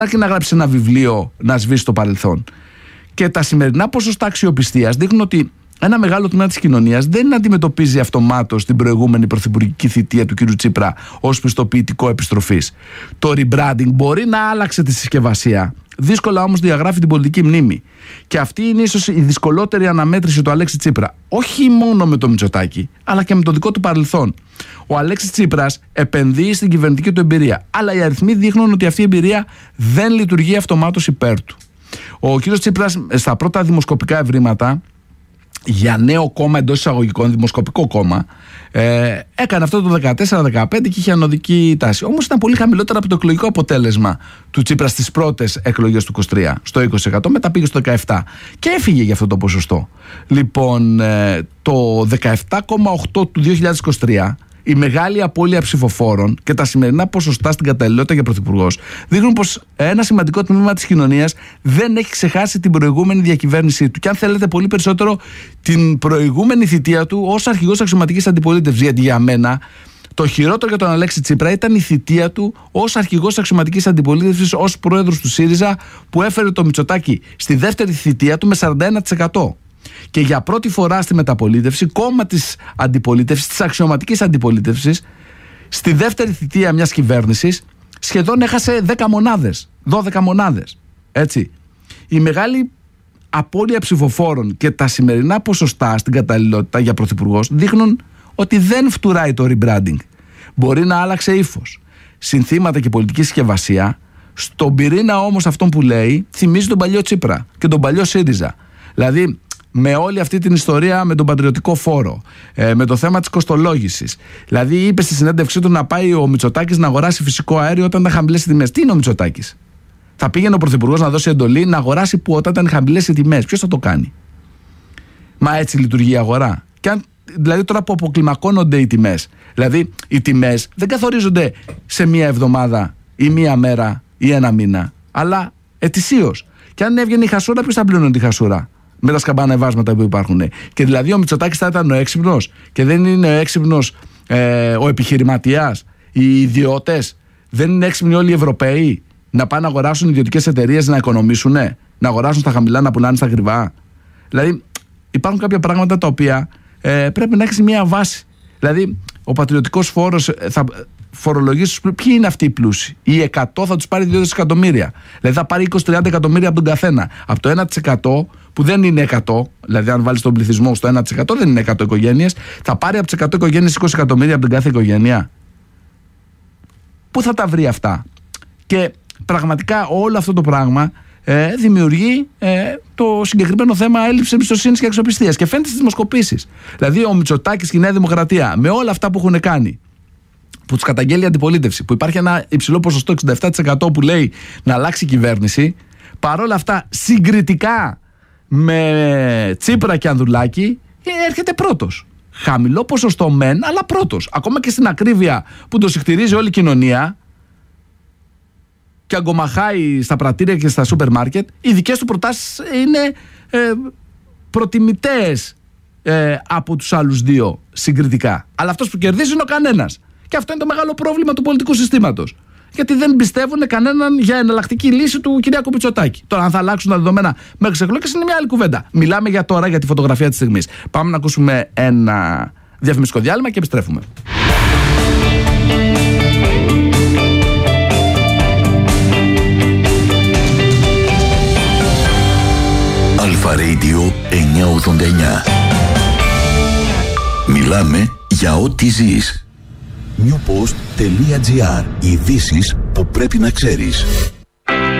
αρκεί να γράψει ένα βιβλίο να σβήσει το παρελθόν. Και τα σημερινά ποσοστά αξιοπιστίας δείχνουν ότι ένα μεγάλο τμήμα της κοινωνίας δεν αντιμετωπίζει αυτομάτως την προηγούμενη πρωθυπουργική θητεία του κ. Τσίπρα ως πιστοποιητικό επιστροφής. Το rebranding μπορεί να άλλαξε τη συσκευασία, δύσκολα όμως διαγράφει την πολιτική μνήμη. Και αυτή είναι ίσως η δυσκολότερη αναμέτρηση του Αλέξη Τσίπρα. Όχι μόνο με το Μητσοτάκη, αλλά και με το δικό του παρελθόν. Ο Αλέξης Τσίπρας επενδύει στην κυβερνητική του εμπειρία, αλλά οι αριθμοί δείχνουν ότι αυτή η εμπειρία δεν λειτουργεί αυτομάτως υπέρ του. Ο κ. Τσίπρας στα πρώτα δημοσκοπικά ευρήματα, για νέο κόμμα εντός εισαγωγικών, δημοσκοπικό κόμμα, έκανε αυτό το 14-15 και είχε ανωδική τάση. Όμως ήταν πολύ χαμηλότερα από το εκλογικό αποτέλεσμα του Τσίπρα στις πρώτες εκλογές του 23, στο 20%, μετά πήγε στο 17% και έφυγε για αυτό το ποσοστό. Λοιπόν, το 17,8% του 2023, η μεγάλη απώλεια ψηφοφόρων και τα σημερινά ποσοστά στην καταλληλότητα για πρωθυπουργός δείχνουν πως ένα σημαντικό τμήμα της κοινωνίας δεν έχει ξεχάσει την προηγούμενη διακυβέρνησή του. Και αν θέλετε, πολύ περισσότερο την προηγούμενη θητεία του ως αρχηγός αξιωματικής αντιπολίτευσης. Γιατί για μένα το χειρότερο για τον Αλέξη Τσίπρα ήταν η θητεία του ως αρχηγός αξιωματικής αντιπολίτευσης, ως πρόεδρος του ΣΥΡΙΖΑ, που έφερε το Μητσοτάκη στη δεύτερη θητεία του με 41%. Και για πρώτη φορά στη μεταπολίτευση, κόμμα της αντιπολίτευσης, της αξιωματικής αντιπολίτευσης, στη δεύτερη θητεία μιας κυβέρνησης, σχεδόν έχασε 10 μονάδες, 12 μονάδες. Έτσι. Η μεγάλη απώλεια ψηφοφόρων και τα σημερινά ποσοστά στην καταλληλότητα για πρωθυπουργός δείχνουν ότι δεν φτουράει το rebranding. Μπορεί να άλλαξε ύφος, συνθήματα και πολιτική συσκευασία. Στον πυρήνα όμως αυτόν που λέει, θυμίζει τον παλιό Τσίπρα και τον παλιό ΣΥΡΙΖΑ. Δηλαδή, με όλη αυτή την ιστορία με τον πατριωτικό φόρο, με το θέμα της κοστολόγησης. Δηλαδή, είπε στη συνέντευξή του να πάει ο Μητσοτάκης να αγοράσει φυσικό αέριο όταν ήταν χαμηλές οι τιμές. Τι είναι ο Μητσοτάκης? Θα πήγαινε ο πρωθυπουργός να δώσει εντολή να αγοράσει που όταν ήταν χαμηλές οι τιμές? Ποιος θα το κάνει? Μα έτσι λειτουργεί η αγορά. Και αν, δηλαδή, τώρα που αποκλιμακώνονται οι τιμές, δηλαδή οι τιμές δεν καθορίζονται σε μία εβδομάδα ή μία μέρα ή ένα μήνα, αλλά ετησίως. Και αν έβγαινε η χασούρα, ποιος θα πληρώνει τη χασούρα? Με τα σκαμπάνα ευάσματα που υπάρχουν. Και δηλαδή ο Μητσοτάκης θα ήταν ο έξυπνος και δεν είναι ο έξυπνος ο επιχειρηματίας, οι ιδιώτες? Δεν είναι έξυπνοι όλοι οι Ευρωπαίοι να πάνε να αγοράσουν ιδιωτικές εταιρείες, να οικονομήσουν, να αγοράσουν στα χαμηλά, να πουλάνε στα ακριβά? Δηλαδή υπάρχουν κάποια πράγματα τα οποία πρέπει να έχεις μια βάση. Δηλαδή ο πατριωτικός φόρος θα φορολογήσει. Ποιοι είναι αυτοί οι πλούσιοι? Οι 100 θα τους πάρει 2 δισεκατομμύρια. Δηλαδή θα πάρει 20-30 εκατομμύρια από τον καθένα. Από το 1% που δεν είναι 100, δηλαδή αν βάλεις τον πληθυσμό στο 1% δεν είναι 100 οικογένειες, θα πάρει από τις 100 οικογένειες 20 εκατομμύρια από την κάθε οικογένεια. Πού θα τα βρει αυτά? Και πραγματικά όλο αυτό το πράγμα δημιουργεί το συγκεκριμένο θέμα έλλειψης εμπιστοσύνης και αξιοπιστίας. Και φαίνεται στις δημοσκοπήσεις. Δηλαδή ο Μητσοτάκης και η Νέα Δημοκρατία, με όλα αυτά που έχουν κάνει, που τους καταγγέλει η αντιπολίτευση, που υπάρχει ένα υψηλό ποσοστό 67% που λέει να αλλάξει η κυβέρνηση, παρόλα αυτά συγκριτικά με Τσίπρα και Ανδρουλάκη έρχεται πρώτος. Χαμηλό ποσοστό μεν, αλλά πρώτος. Ακόμα και στην ακρίβεια που το συχτηρίζει όλη η κοινωνία και αγκομαχάει στα πρατήρια και στα σούπερ μάρκετ, οι δικές του προτάσεις είναι προτιμητές από τους άλλους δύο συγκριτικά. Αλλά αυτός που κερδίζει είναι ο κανένας. Και αυτό είναι το μεγάλο πρόβλημα του πολιτικού συστήματος. Γιατί δεν πιστεύουν κανέναν για εναλλακτική λύση του Κυριάκου Μητσοτάκη. Τώρα, αν θα αλλάξουν τα δεδομένα μέχρι τις εκλογές, είναι μια άλλη κουβέντα. Μιλάμε για τώρα, για τη φωτογραφία της στιγμής. Πάμε να ακούσουμε ένα διαφημιστικό διάλειμμα και επιστρέφουμε. Αλφα Radio 989. Μιλάμε για ό,τι ζεις. Newpost.gr. Ειδήσεις που πρέπει να ξέρεις.